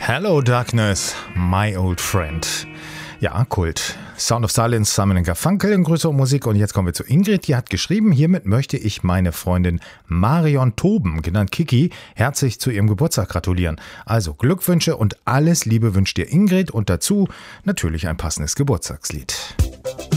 Hello Darkness, my old friend. Ja, Kult. Sound of Silence, Simon & Garfunkel in größerer Musik. Und jetzt kommen wir zu Ingrid, die hat geschrieben, hiermit möchte ich meine Freundin Marion Toben, genannt Kiki, herzlich zu ihrem Geburtstag gratulieren. Also Glückwünsche und alles Liebe wünscht dir Ingrid und dazu natürlich ein passendes Geburtstagslied.